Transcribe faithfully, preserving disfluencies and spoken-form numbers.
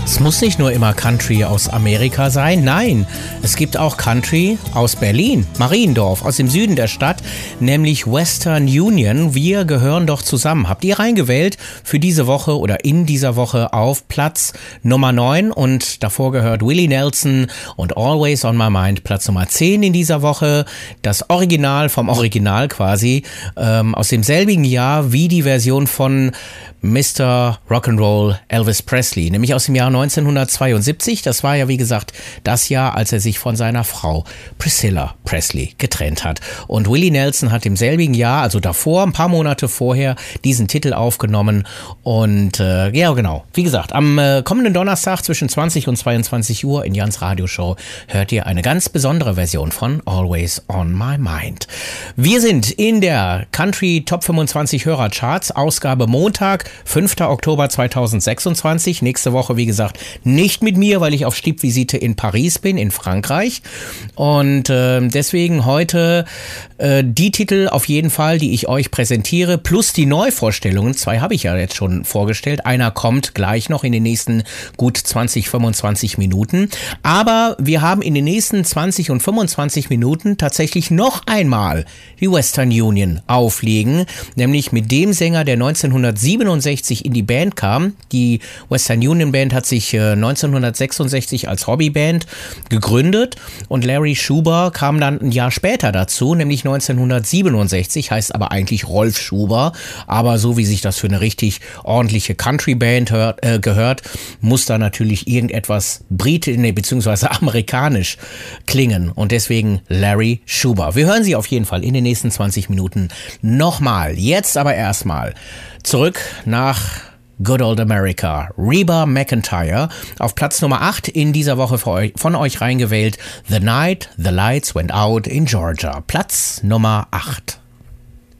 Es muss nicht nur immer Country aus Amerika sein, nein, es gibt auch Country aus Berlin, Mariendorf, aus dem Süden der Stadt, nämlich Western Union. Wir gehören doch zusammen. Habt ihr reingewählt für diese Woche oder in dieser Woche auf Platz Nummer neun und davor gehört Willie Nelson und Always on My Mind, Platz Nummer zehn in dieser Woche. Das Original vom Original quasi, ähm, aus demselbigen Jahr wie die Version von Mister Rock'n'Roll Elvis Presley, nämlich aus dem Jahr neunzehnhundertzweiundsiebzig. Das war ja, wie gesagt, das Jahr, als er sich von seiner Frau Priscilla Presley getrennt hat. Und Willie Nelson hat im selbigen Jahr, also davor, ein paar Monate vorher, diesen Titel aufgenommen. Und äh, ja, genau, wie gesagt, am äh, kommenden Donnerstag zwischen zwanzig und zweiundzwanzig Uhr in Jans Radioshow hört ihr eine ganz besondere Version von Always on My Mind. Wir sind in der Country Top fünfundzwanzig Hörercharts, Ausgabe Montag, fünfter Oktober zweitausendsechsundzwanzig. Nächste Woche, wie gesagt, nicht mit mir, weil ich auf Stippvisite in Paris bin, in Frankreich. Und äh, deswegen heute äh, die Titel auf jeden Fall, die ich euch präsentiere, plus die Neuvorstellungen. Zwei habe ich ja jetzt schon vorgestellt. Einer kommt gleich noch in den nächsten gut zwanzig, fünfundzwanzig Minuten. Aber wir haben in den nächsten zwanzig und fünfundzwanzig Minuten tatsächlich noch einmal die Western Union auflegen, nämlich mit dem Sänger, der neunzehnhundertsiebenundsechzig in die Band kam. Die Western Union Band hat sich äh, neunzehnhundertsechsundsechzig als Hobbyband gegründet und Larry Schuber kam dann ein Jahr später dazu, nämlich neunzehnhundertsiebenundsechzig, heißt aber eigentlich Rolf Schuber, aber so wie sich das für eine richtig ordentliche Country-Band hört, äh, gehört, muss da natürlich irgendetwas britisch, nee, beziehungsweise amerikanisch klingen und deswegen Larry Schuber. Wir hören sie auf jeden Fall in den nächsten zwanzig Minuten nochmal. Jetzt aber erstmal zurück nach Good Old America. Reba McEntire auf Platz Nummer acht in dieser Woche von euch, von euch reingewählt. The Night the Lights Went Out in Georgia. Platz Nummer acht.